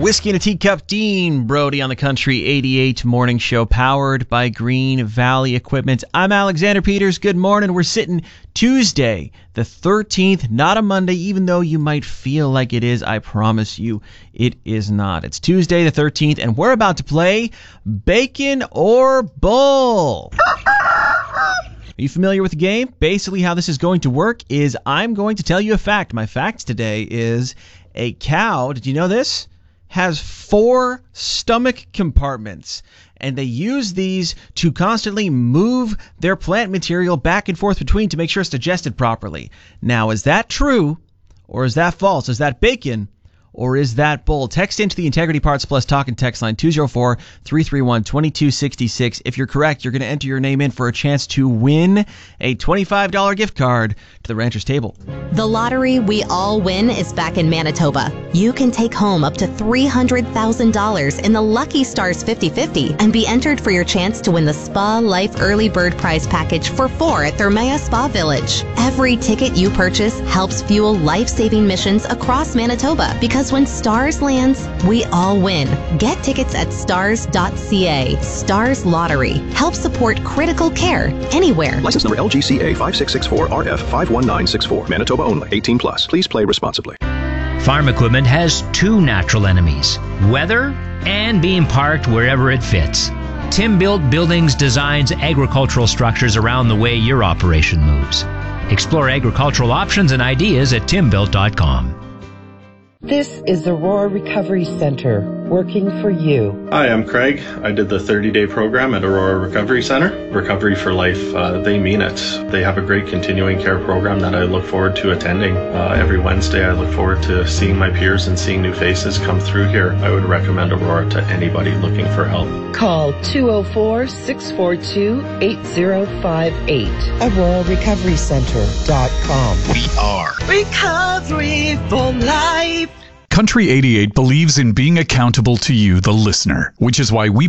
Whiskey in a Teacup, Dean Brody on the Country 88 Morning Show, powered by Green Valley Equipment. I'm Alexander Peters. Good morning. We're sitting Tuesday, the 13th, not a Monday, even though you might feel like it is. I promise you it is not. It's Tuesday the 13th, and we're about to play Bacon or Bull. Are you familiar with the game? Basically, how this is going to work is I'm going to tell you a fact. My fact today is a cow, did you know this, has 4 stomach compartments, and they use these to constantly move their plant material back and forth between to make sure it's digested properly. Now, is that true, or is that false? Is that bacon, or is that bull? Text into the Integrity Parts Plus talk and text line 204-331-2266. If you're correct, you're going to enter your name in for a chance to win a $25 gift card to the Rancher's Table. The lottery we all win is back in Manitoba. You can take home up to $300,000 in the Lucky Stars 50/50 and be entered for your chance to win the Spa Life Early Bird Prize Package for 4 at Thermea Spa Village. Every ticket you purchase helps fuel life-saving missions across Manitoba, because when Stars lands, we all win. Get tickets at stars.ca. Stars Lottery. Help support critical care anywhere. License number LGCA 5664RF 51964. Manitoba only. 18 plus. Please play responsibly. Farm equipment has 2 natural enemies: weather and being parked wherever it fits. Tim Built Buildings designs agricultural structures around the way your operation moves. Explore agricultural options and ideas at timbuilt.com. This is Aurora Recovery Center, working for you. Hi, I'm Craig. I did the 30-day program at Aurora Recovery Center. Recovery for Life, they mean it. They have a great continuing care program that I look forward to attending. Every Wednesday, I look forward to seeing my peers and seeing new faces come through here. I would recommend Aurora to anybody looking for help. Call 204-642-8058. AuroraRecoveryCenter.com. We are Recovery for Life. Country 88 believes in being accountable to you, the listener, which is why we